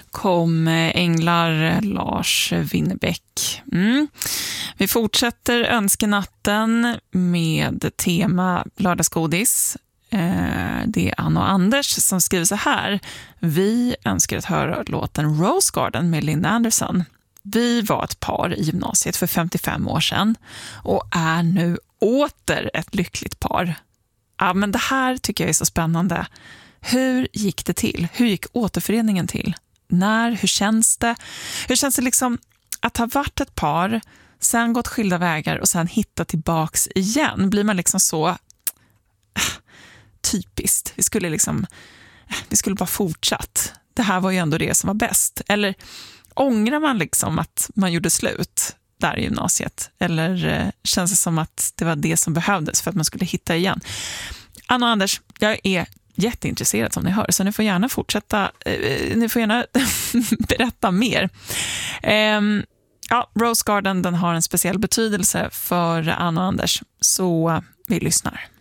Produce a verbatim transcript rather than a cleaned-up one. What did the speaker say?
kom Änglar, Lars Winnerbäck. Mm. Vi fortsätter önskenatten med tema lördagsgodis. Det är Anna och Anders som skriver så här: vi önskar att höra låten Rose Garden med Linda Anderson. Vi var ett par i gymnasiet för femtiofem år sedan och är nu åter ett lyckligt par. Ja, men det här tycker jag är så spännande. Hur gick det till? Hur gick återföreningen till? När? Hur känns det? Hur känns det liksom att ha varit ett par, sen gått skilda vägar och sen hitta tillbaks igen? Blir man liksom så typiskt? Vi skulle liksom vi skulle bara fortsatt. Det här var ju ändå det som var bäst. Eller ångrar man liksom att man gjorde slut där i gymnasiet? Eller eh, känns det som att det var det som behövdes för att man skulle hitta igen? Anna och Anders, jag är jätteintresserad som ni hör, så ni får gärna fortsätta, eh, ni får gärna berätta mer. Eh, ja, Rose Garden, den har en speciell betydelse för Anna och Anders, så vi lyssnar.